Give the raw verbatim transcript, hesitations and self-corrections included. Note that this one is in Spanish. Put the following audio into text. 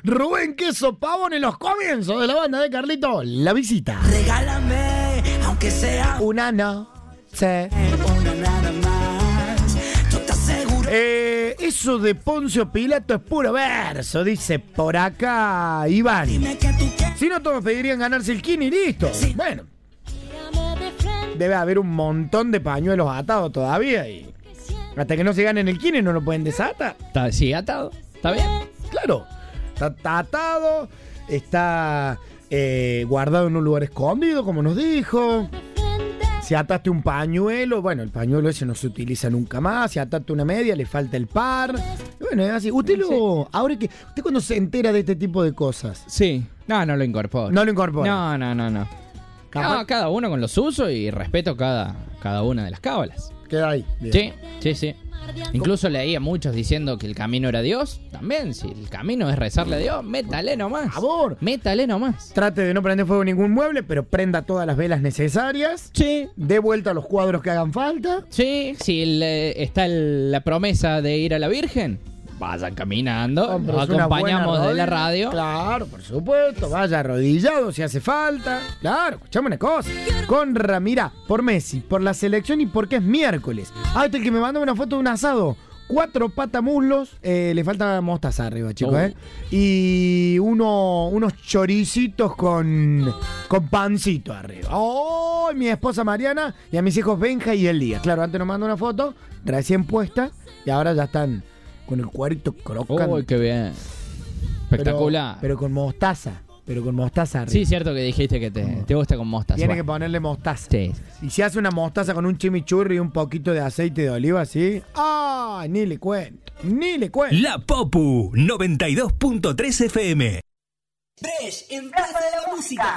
Rubén Queso Pavón en los comienzos de la banda de Carlito. La visita. Regálame, aunque sea Una noche. una nada más. Yo te aseguro. Eh, eso de Poncio Pilato es puro verso, dice por acá Iván. Dime que tú quieres. Si no, todos pedirían ganarse el kini y listo. Bueno, debe haber un montón de pañuelos atados todavía y hasta que no se ganen el kini no lo pueden desatar. Está, sigue atado. ¿Está bien? Claro, está, está atado, está eh, guardado en un lugar escondido, como nos dijo. Si ataste un pañuelo, bueno, el pañuelo ese no se utiliza nunca más. Si ataste una media, le falta el par. Bueno, es así. Usted lo. Ahora que. ¿Usted cuando se entera de este tipo de cosas? Sí. No, no lo incorporo. No lo incorpora. No, no, no, no. Capaz- No, cada uno con los usos y respeto cada, cada una de las cábalas. Queda ahí. Bien. Sí, sí, sí. Incluso leía muchos diciendo que el camino era Dios. También, si el camino es rezarle a Dios, métale nomás. Por favor. Métale nomás. Trate de no prender fuego ningún mueble, pero prenda todas las velas necesarias. Sí, Dé vuelta a los cuadros que hagan falta. sí. Si el, eh, está el- la promesa de ir a la Virgen, vayan caminando. Cómprese Nos una acompañamos buena de la rodilla. radio. Claro, por supuesto. Vaya arrodillado si hace falta. Claro, escuchame una cosa. Con Ramira, por Messi, por la selección y porque es miércoles. Ah, este el que me mandó una foto de un asado. Cuatro patamuslos, eh, le falta mostaza arriba, chicos, Oh. ¿eh? Y uno, unos choricitos con, con pancito arriba. ¡Oh! Mi esposa Mariana y a mis hijos Benja y Elías. Claro, antes nos mandó una foto, recién puesta, y ahora ya están con el cuerito crocante. Uy, qué bien. Pero- Espectacular. Pero, con mostaza. Pero con mostaza arriba. Sí, cierto que dijiste que te, te gusta con mostaza. Tiene que Bueno. ponerle mostaza. Sí. Y si hace una mostaza con un chimichurri y un poquito de aceite de oliva, ¿sí? ¡Ah! Ni le cuento. Ni le cuento. La Popu noventa y dos punto tres F M. Fresh en Plaza de la Música.